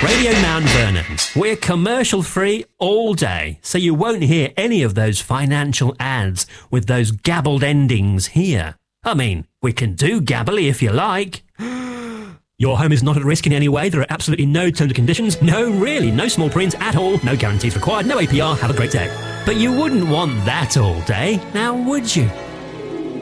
Radio Mount Vernon. We're commercial free all day, so you won't hear any of those financial ads with those gabbled endings here. I mean, we can do gabbly if you like. Your home is not at risk in any way. There are absolutely no terms and conditions. No, really, no small print at all. No guarantees required. No APR. Have a great day. But you wouldn't want that all day, now would you?